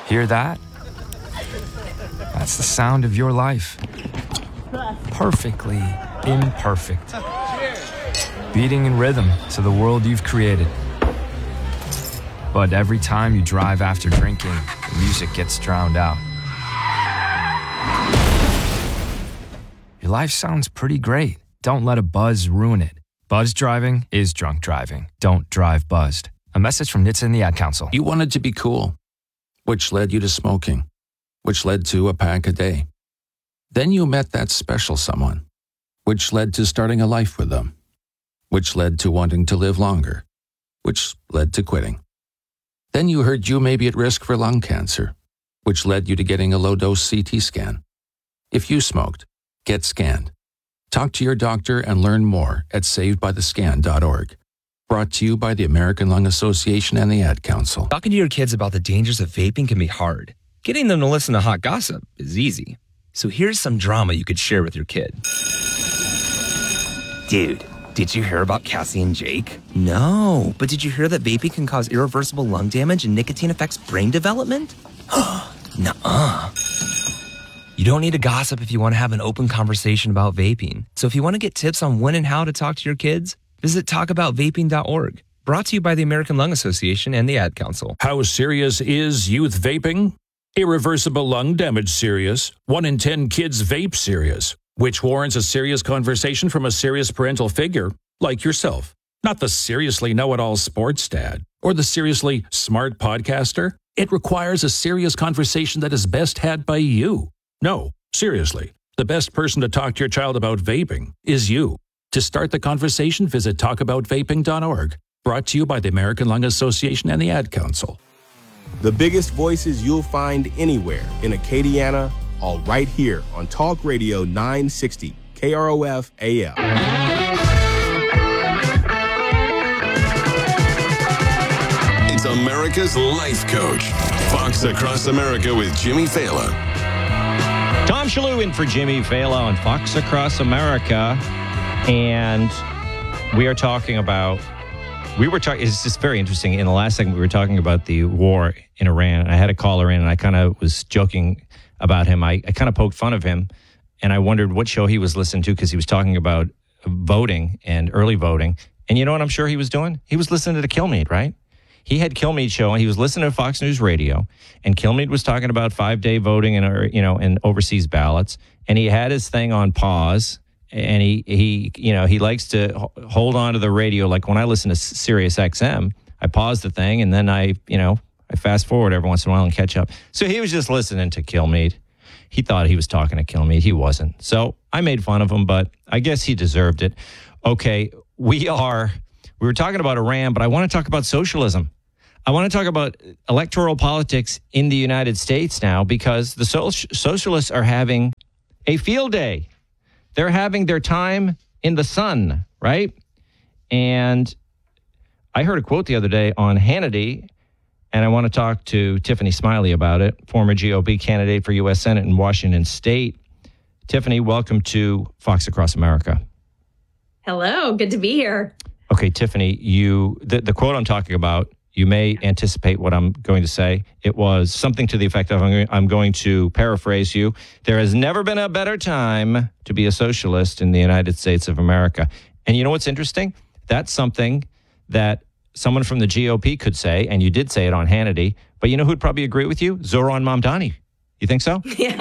Hear that? That's the sound of your life. Perfectly imperfect. Beating in rhythm to the world you've created. But every time you drive after drinking, the music gets drowned out. Your life sounds pretty great. Don't let a buzz ruin it. Buzz driving is drunk driving. Don't drive buzzed. A message from NHTSA and the Ad Council. You wanted to be cool, which led you to smoking, which led to a pack a day. Then you met that special someone, which led to starting a life with them, which led to wanting to live longer, which led to quitting. Then you heard you may be at risk for lung cancer, which led you to getting a low-dose CT scan. If you smoked, get scanned. Talk to your doctor and learn more at savedbythescan.org. Brought to you by the American Lung Association and the Ad Council. Talking to your kids about the dangers of vaping can be hard. Getting them to listen to hot gossip is easy. So here's some drama you could share with your kid. Dude, did you hear about Cassie and Jake? No, but did you hear that vaping can cause irreversible lung damage and nicotine affects brain development? Nuh-uh. You don't need to gossip if you want to have an open conversation about vaping. So if you want to get tips on when and how to talk to your kids, visit talkaboutvaping.org. Brought to you by the American Lung Association and the Ad Council. How serious is youth vaping? Irreversible lung damage serious. 1 in 10 kids vape serious, which warrants a serious conversation from a serious parental figure like yourself. Not the seriously know-it-all sports dad or the seriously smart podcaster. It requires a serious conversation that is best had by you. No, seriously, the best person to talk to your child about vaping is you. To start the conversation, visit talkaboutvaping.org. Brought to you by the American Lung Association and the Ad Council. The biggest voices you'll find anywhere in Acadiana, all right here on Talk Radio 960, KROF AM. It's America's Life Coach. Fox Across America with Jimmy Fallon. Tom Shalhoub in for Jimmy Fallon on Fox Across America. And we are talking about, it's just very interesting. In the last segment, we were talking about the war in Iran. I had a caller in, and I kind of was joking about him. I kind of poked fun of him, and I wondered what show he was listening to because he was talking about voting and early voting. And you know what I'm sure he was doing? He was listening to Kilmeade, right? He had Kilmeade show, and he was listening to Fox News Radio, and Kilmeade was talking about 5-day voting and overseas ballots, and he had his thing on pause. And he likes to hold on to the radio. Like when I listen to Sirius XM, I pause the thing and then I fast forward every once in a while and catch up. So he was just listening to Kilmeade. He thought he was talking to Kilmeade. He wasn't. So I made fun of him, but I guess he deserved it. Okay, we were talking about Iran, but I want to talk about socialism. I want to talk about electoral politics in the United States now because the socialists are having a field day. They're having their time in the sun, right? And I heard a quote the other day on Hannity, and I want to talk to Tiffany Smiley about it, former GOP candidate for U.S. Senate in Washington State. Tiffany, welcome to Fox Across America. Hello, good to be here. Okay, Tiffany, the quote I'm talking about, you may anticipate what I'm going to say. It was something to the effect of, I'm going to paraphrase you. There has never been a better time to be a socialist in the United States of America. And you know what's interesting? That's something that someone from the GOP could say, and you did say it on Hannity. But you know who'd probably agree with you? Zoran Mamdani. You think so? Yeah.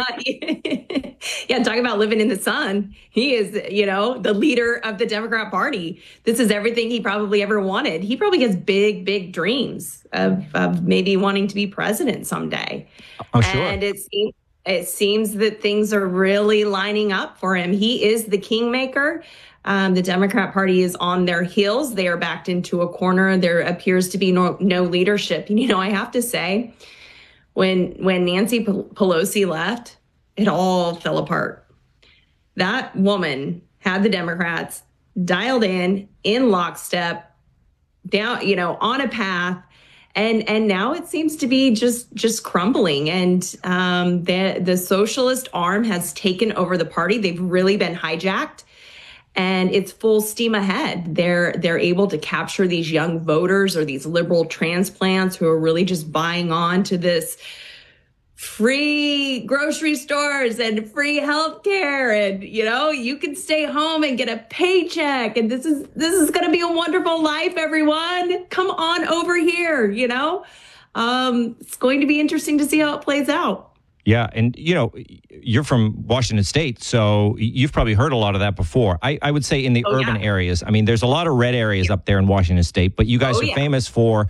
Yeah. Talk about living in the sun. He is, the leader of the Democrat Party. This is everything he probably ever wanted. He probably has big, big dreams of maybe wanting to be president someday. Oh, sure. And it seems that things are really lining up for him. He is the kingmaker. The Democrat Party is on their heels. They are backed into a corner. There appears to be no leadership. And, I have to say, when Nancy Pelosi left, it all fell apart. That woman had the Democrats dialed in lockstep, down, on a path, and now it seems to be just crumbling. And the socialist arm has taken over the party. They've really been hijacked, and it's full steam ahead. They're able to capture these young voters or these liberal transplants who are really just buying on to this free grocery stores and free healthcare, and you can stay home and get a paycheck, and this is going to be a wonderful life, everyone. Come on over here. It's going to be interesting to see how it plays out. Yeah, and you're from Washington State, so you've probably heard a lot of that before. I would say in the urban areas. I mean, there's a lot of red areas up there in Washington State, but you guys are famous for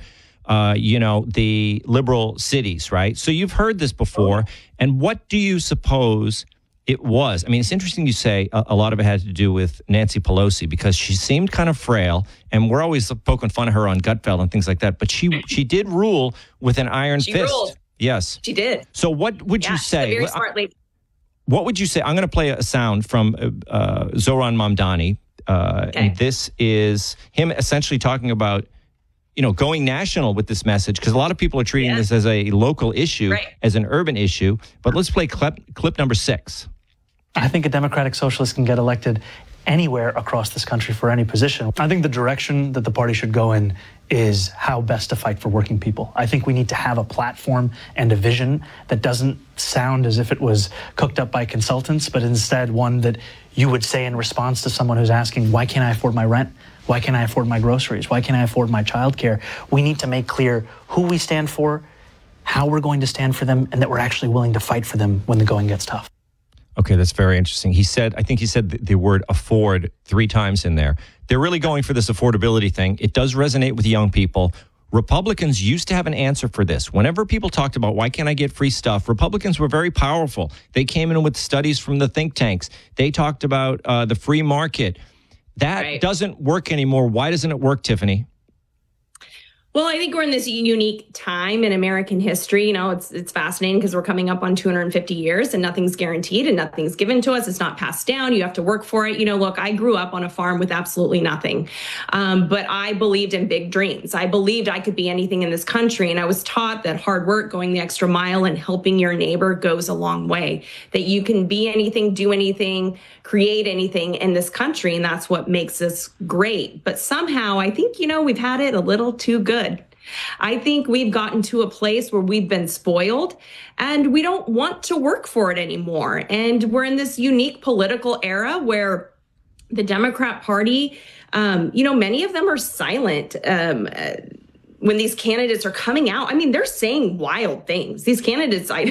the liberal cities, right? So you've heard this before. And what do you suppose it was? I mean, it's interesting you say a lot of it had to do with Nancy Pelosi because she seemed kind of frail, and we're always poking fun of her on Gutfeld and things like that. But she did rule with an iron fist. Ruled. Yes. She did. So what would you say? She's a very smart lady. What would you say? I'm going to play a sound from Zohran Mamdani. And this is him essentially talking about going national with this message, because a lot of people are treating this as a local issue, as an urban issue. But let's play clip number 6. I think a Democratic Socialist can get elected anywhere across this country for any position. I think the direction that the party should go in is how best to fight for working people. I think we need to have a platform and a vision that doesn't sound as if it was cooked up by consultants, but instead one that you would say in response to someone who's asking, why can't I afford my rent? Why can't I afford my groceries? Why can't I afford my childcare? We need to make clear who we stand for, how we're going to stand for them, and that we're actually willing to fight for them when the going gets tough. Okay, that's very interesting. I think he said the word afford 3 times in there. They're really going for this affordability thing. It does resonate with young people. Republicans used to have an answer for this. Whenever people talked about why can't I get free stuff, Republicans were very powerful. They came in with studies from the think tanks. They talked about the free market. That doesn't work anymore. Why doesn't it work, Tiffany? Well, I think we're in this unique time in American history. It's fascinating because we're coming up on 250 years and nothing's guaranteed and nothing's given to us. It's not passed down. You have to work for it. Look, I grew up on a farm with absolutely nothing. But I believed in big dreams. I believed I could be anything in this country. And I was taught that hard work, going the extra mile, and helping your neighbor goes a long way, that you can be anything, do anything, create anything in this country. And that's what makes us great. But somehow I think, we've had it a little too good. I think we've gotten to a place where we've been spoiled and we don't want to work for it anymore. And we're in this unique political era where the Democrat Party, many of them are silent. When these candidates are coming out, I mean, they're saying wild things. These candidates, I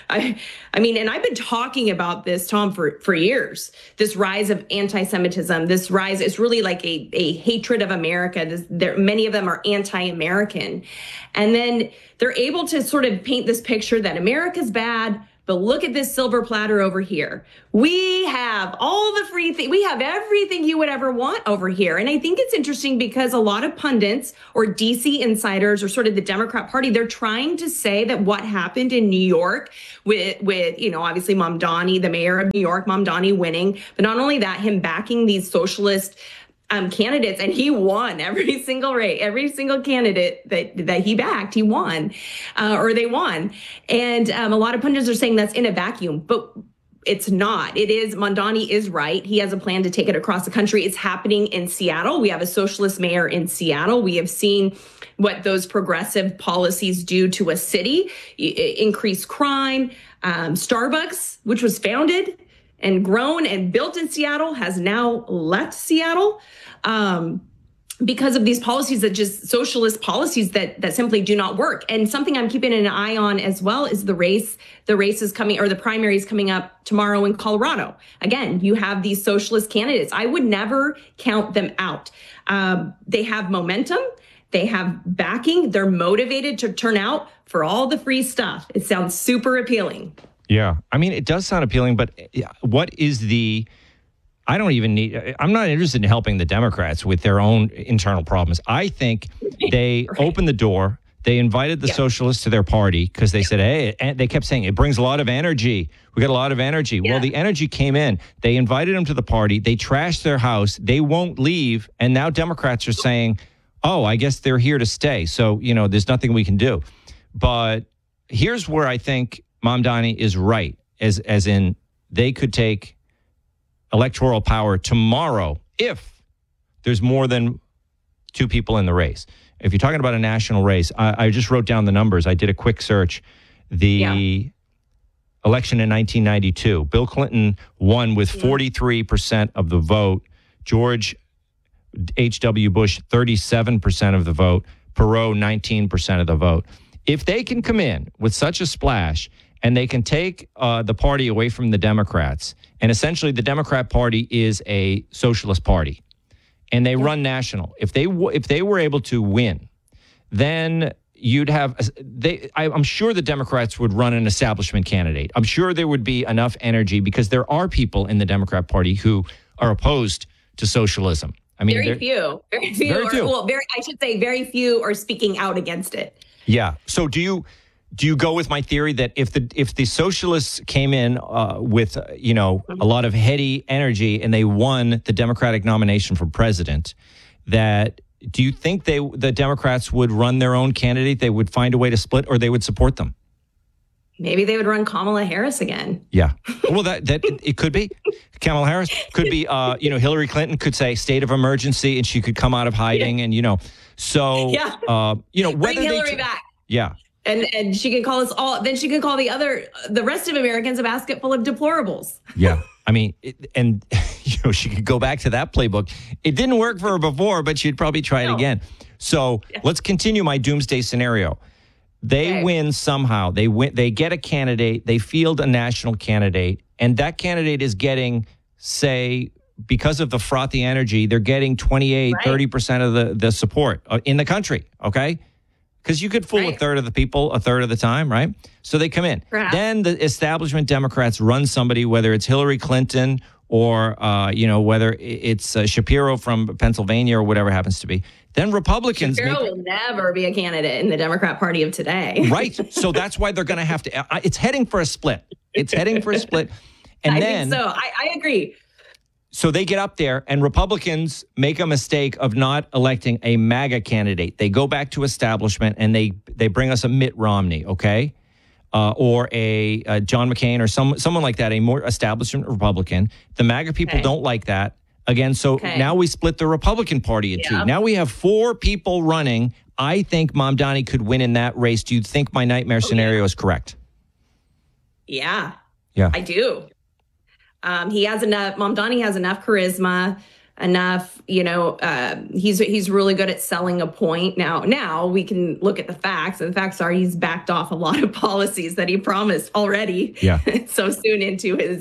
mean, and I've been talking about this, Tom, for years. This rise of anti-Semitism, this rise is really like a hatred of America. Many of them are anti-American. And then they're able to sort of paint this picture that America's bad, but look at this silver platter over here. We have all the free things. We have everything you would ever want over here. And I think it's interesting because a lot of pundits or DC insiders or sort of the Democrat Party, they're trying to say that what happened in New York with obviously Mamdani, the mayor of New York, Mamdani winning, but not only that, him backing these socialist candidates, and he won every single candidate that he backed, he won, or they won. And a lot of pundits are saying that's in a vacuum, but it's not. Mamdani is right. He has a plan to take it across the country. It's happening in Seattle. We have a socialist mayor in Seattle. We have seen what those progressive policies do to a city, increase crime. Starbucks, which was founded and grown and built in Seattle, has now left Seattle because of these policies that just socialist policies that simply do not work. And something I'm keeping an eye on as well is the race. The race is coming, or the primary is coming up tomorrow in Colorado. Again, you have these socialist candidates. I would never count them out. They have momentum. They have backing. They're motivated to turn out for all the free stuff. It sounds super appealing. Yeah. I mean, it does sound appealing, but what is I'm not interested in helping the Democrats with their own internal problems. I think they opened the door. They invited the socialists to their party because they said, hey, and they kept saying it brings a lot of energy. We got a lot of energy. Yeah. Well, the energy came in. They invited them to the party. They trashed their house. They won't leave. And now Democrats are saying, oh, I guess they're here to stay. So, there's nothing we can do. But here's where I think Mamdani is right, as in they could take electoral power tomorrow if there's more than 2 people in the race. If you're talking about a national race, I just wrote down the numbers. I did a quick search. The election in 1992. Bill Clinton won with 43% of the vote. George H.W. Bush, 37% of the vote. Perot, 19% of the vote. If they can come in with such a splash and they can take the party away from the Democrats, and essentially the Democrat Party is a socialist party, and they run national. If they were able to win, then you'd have. I'm sure the Democrats would run an establishment candidate. I'm sure there would be enough energy because there are people in the Democrat Party who are opposed to socialism. I mean, very few. I should say very few are speaking out against it. Yeah. So do you go with my theory that if the socialists came in with a lot of heady energy and they won the Democratic nomination for president, that do you think the Democrats would run their own candidate? They would find a way to split, or they would support them? Maybe they would run Kamala Harris again. Yeah. Well, that it could be. Kamala Harris could be. Hillary Clinton could say state of emergency, and she could come out of hiding, and So bring Hillary back. Yeah. And she can call us all. Then she can call the rest of Americans a basket full of deplorables. Yeah. I mean, she could go back to that playbook. It didn't work for her before, but she'd probably try it again. So let's continue my doomsday scenario. They win somehow. They get a candidate. They field a national candidate, and that candidate is getting, say, because of the frothy energy, they're getting 30% of the support in the country. Okay. Because you could fool a third of the people a third of the time, right? So they come in. Perhaps. Then the establishment Democrats run somebody, whether it's Hillary Clinton or, whether it's Shapiro from Pennsylvania or whatever happens to be. Then Republicans... Shapiro will never be a candidate in the Democrat Party of today. Right. So that's why they're going to have to... It's heading for a split. And I think so. I agree. So they get up there, and Republicans make a mistake of not electing a MAGA candidate. They go back to establishment, and they bring us a Mitt Romney, okay, or a John McCain or someone like that, a more establishment Republican. The MAGA people don't like that. Again, so now we split the Republican Party in two. Now we have 4 people running. I think Mamdani could win in that race. Do you think my nightmare scenario is correct? Yeah, I do. He has enough. Mamdani has enough charisma, enough. He's really good at selling a point. Now we can look at the facts, and the facts are he's backed off a lot of policies that he promised already. Yeah. So soon into his,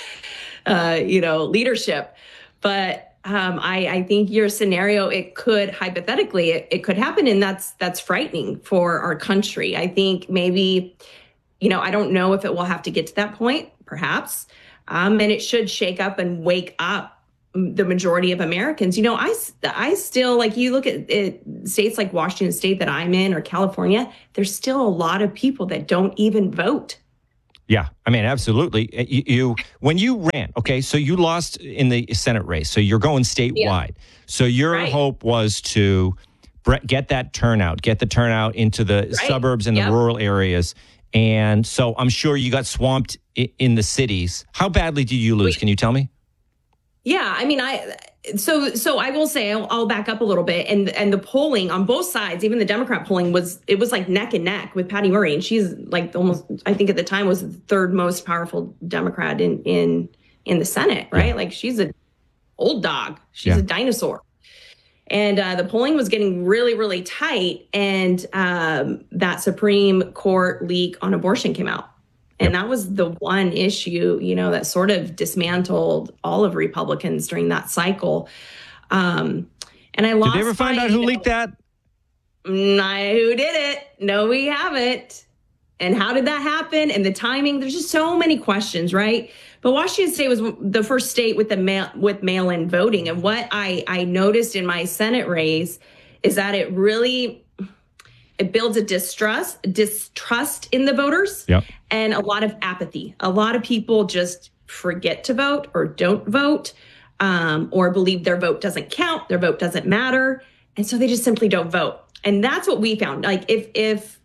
leadership. But I think your scenario, it could hypothetically, it could happen, and that's frightening for our country. I think maybe, I don't know if it will have to get to that point, perhaps. And it should shake up and wake up the majority of Americans. I still, like, you look at states like Washington State that I'm in, or California, there's still a lot of people that don't even vote. Yeah, I mean, absolutely. You when you ran, okay, so you lost in the Senate race, so you're going statewide. Yeah. So your hope was to get the turnout into the suburbs and the rural areas. And so I'm sure you got swamped in the cities. How badly did you lose? Can you tell me? Yeah, I mean, so I will say, I'll back up a little bit. And the polling on both sides, even the Democrat polling, was like neck and neck with Patty Murray. And she's like almost, I think at the time, was the third most powerful Democrat in the Senate, right? Yeah. Like, she's an old dog. She's a dinosaur. And the polling was getting really, really tight. And that Supreme Court leak on abortion came out. And that was the one issue, that sort of dismantled all of Republicans during that cycle. And I lost. Did they ever find out who leaked that? Who did it? No, we haven't. And how did that happen? And the timing, there's just so many questions, right? But Washington State was the first state with mail-in voting. And what I noticed in my Senate race is that it builds a distrust in the voters, and a lot of apathy. A lot of people just forget to vote or don't vote, or believe their vote doesn't count, their vote doesn't matter. And so they just simply don't vote. And that's what we found. Like, if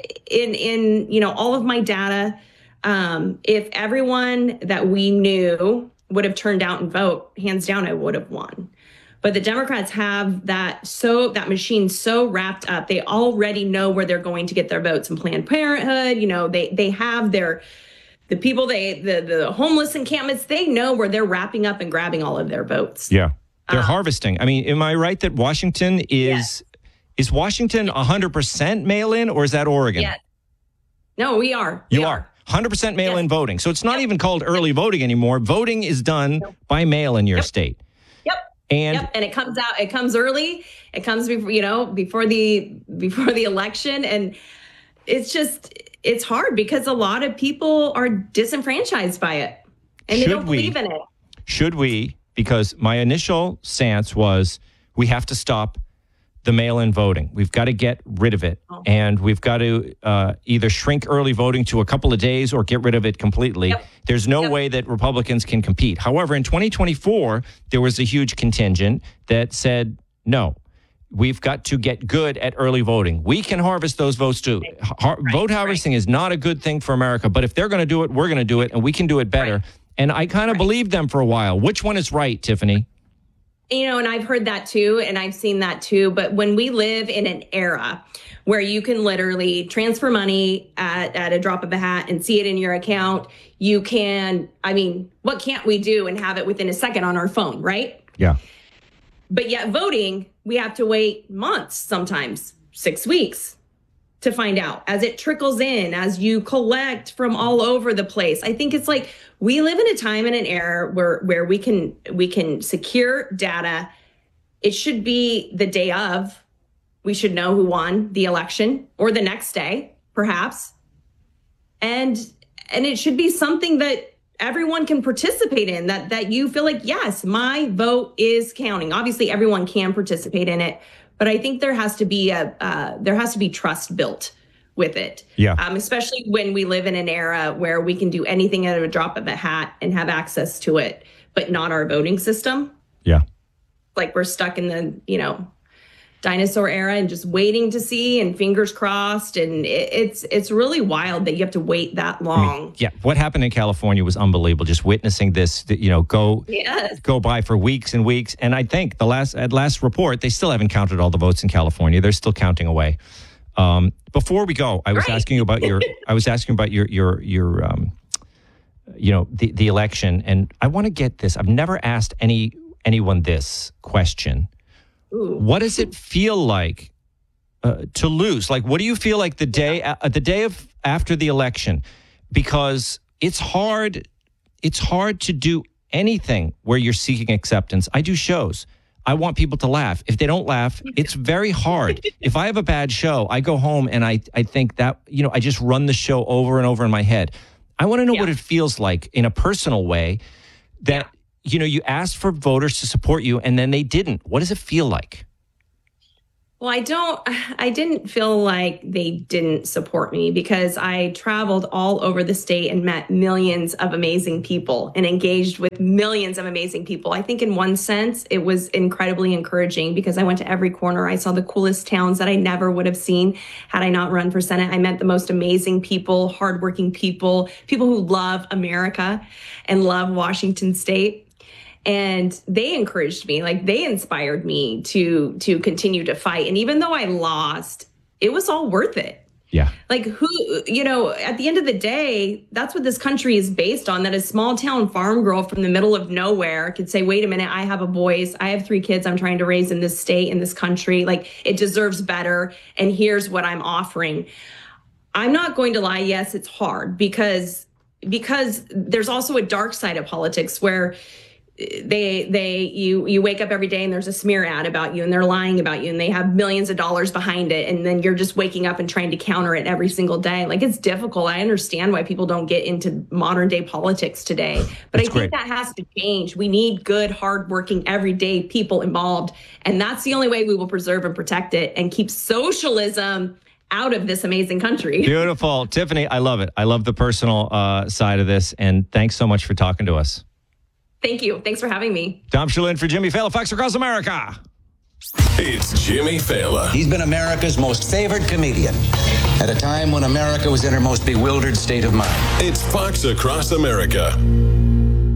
in all of my data, if everyone that we knew would have turned out and vote, hands down, I would have won. But the Democrats have that machine so wrapped up. They already know where they're going to get their votes in Planned Parenthood. They have their the people, the homeless encampments, they know where they're wrapping up and grabbing all of their votes. Yeah. They're harvesting. I mean, am I right that Washington is Washington 100% mail-in, or is that Oregon? Yeah. No, we are. You are. 100% mail-in voting. So it's not even called early voting anymore. Voting is done by mail in your state. Yep. And it comes out. It comes early. It comes before the election, and it's hard because a lot of people are disenfranchised by it, and they don't believe in it. Should we? Because my initial stance was we have to stop the mail-in voting. We've got to get rid of it. And we've got to either shrink early voting to a couple of days or get rid of it completely. Yep. There's no way that Republicans can compete. However, in 2024, there was a huge contingent that said, no, we've got to get good at early voting. We can harvest those votes too. Vote harvesting is not a good thing for America, but if they're going to do it, we're going to do it, and we can do it better. Right. And I kind of believed them for a while. Which one is right, Tiffany? And I've heard that too, and I've seen that too. But when we live in an era where you can literally transfer money at a drop of a hat and see it in your account, you can, what can't we do and have it within a second on our phone, right? Yeah. But yet voting, we have to wait months, sometimes 6 weeks to find out as it trickles in, as you collect from all over the place. I think it's like we live in a time and an era where we can secure data. It should be the day of. We should know who won the election, or the next day, perhaps. And it should be something that everyone can participate in, that you feel like, yes, my vote is counting. Obviously, everyone can participate in it, but I think there has to be trust built with it. Yeah. Especially when we live in an era where we can do anything at a drop of a hat and have access to it, but not our voting system. Yeah. Like we're stuck in the, dinosaur era and just waiting to see and fingers crossed. And it's really wild that you have to wait that long. What happened in California was unbelievable. Just witnessing this, go by for weeks and weeks. And I think at last report, they still haven't counted all the votes in California. They're still counting away. Before we go, I was asking you about your the election, and I want to get this. I've never asked anyone this question. Ooh. What does it feel like to lose? Like, what do you feel like the day after the election? Because it's hard to do anything where you're seeking acceptance. I do shows. I want people to laugh. If they don't laugh, it's very hard. If I have a bad show, I go home and I think that, I just run the show over and over in my head. I want to know what it feels like in a personal way that, you asked for voters to support you and then they didn't. What does it feel like? Well, I didn't feel like they didn't support me because I traveled all over the state and met millions of amazing people and engaged with millions of amazing people. I think in one sense, it was incredibly encouraging because I went to every corner. I saw the coolest towns that I never would have seen had I not run for Senate. I met the most amazing people, hardworking people who love America and love Washington State. And they encouraged me, like they inspired me to continue to fight. And even though I lost, it was all worth it. Yeah. Like at the end of the day, that's what this country is based on, that a small town farm girl from the middle of nowhere could say, wait a minute, I have a voice. I have 3 kids I'm trying to raise in this state, in this country. Like it deserves better. And here's what I'm offering. I'm not going to lie. Yes, it's hard because there's also a dark side of politics where you wake up every day and there's a smear ad about you and they're lying about you and they have millions of dollars behind it. And then you're just waking up and trying to counter it every single day. Like it's difficult. I understand why people don't get into modern day politics today, but I think that has to change. We need good, hardworking, everyday people involved. And that's the only way we will preserve and protect it and keep socialism out of this amazing country. Beautiful. Tiffany, I love it. I love the personal side of this. And thanks so much for talking to us. Thank you. Thanks for having me. Tom Shulin for Jimmy Fallon, Fox Across America. It's Jimmy Fallon. He's been America's most favored comedian at a time when America was in her most bewildered state of mind. It's Fox Across America.